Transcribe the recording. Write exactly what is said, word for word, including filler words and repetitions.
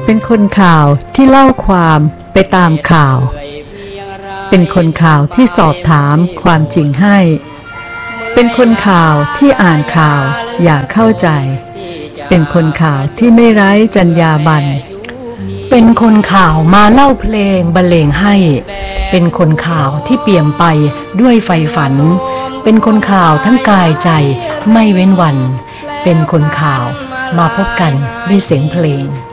เป็นคนข่าวที่เล่าความไปตามข่าวเป็นคนข่าวที่สอบถามความจริงให้เป็นคนข่าวที่อ่านข่าวอย่างเข้าใจเป็นคนข่าวที่ไม่ไร้จรรยาบรรณเป็นคนข่าวมาเล่าเพลงบรรเลงให้เป็นคนข่าวที่เปี่ยมไปด้วยไฟฝันเป็นคนข่าวทั้งกายใจไม่เว้นวันเป็นคนข่าวมาพบกันด้วยเสียงเพลง